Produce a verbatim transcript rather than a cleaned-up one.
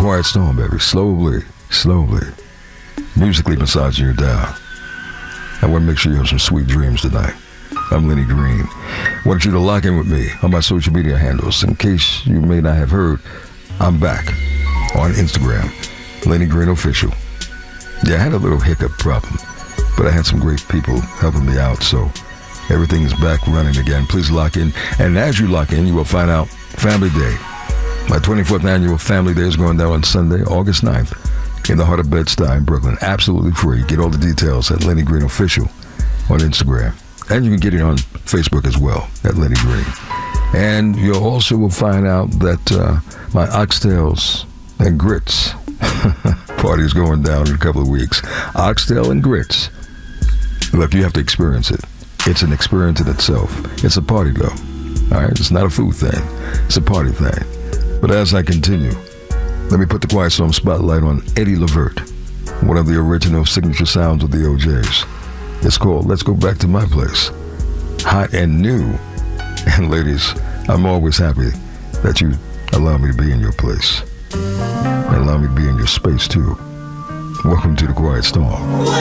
Quiet Storm, baby. Slowly, slowly, musically massaging you down. I want to make sure you have some sweet dreams tonight. I'm Lenny Green. I want you to lock in with me on my social media handles. In case you may not have heard, I'm back on Instagram, Lenny Green Official. Yeah, I had a little hiccup problem, but I had some great people helping me out, so everything is back running again. Please lock in. And as you lock in, you will find out Family Day. My twenty-fourth annual Family Day is going down on Sunday, August ninth, in the heart of Bed-Stuy in Brooklyn. Absolutely free. Get all the details at Lenny Green Official on Instagram. And you can get it on Facebook as well, at Lenny Green. And you also will find out that uh, my oxtails and grits party is going down in a couple of weeks. Oxtail and grits. Look, you have to experience it. It's an experience in itself. It's a party, though. All right? It's not a food thing. It's a party thing. But as I continue, let me put the Quiet Storm spotlight on Eddie Levert, one of the original signature sounds of the O Js. It's called Let's Go Back to My Place. Hot and new. And ladies, I'm always happy that you allow me to be in your place. And allow me to be in your space, too. Welcome to the Quiet Storm.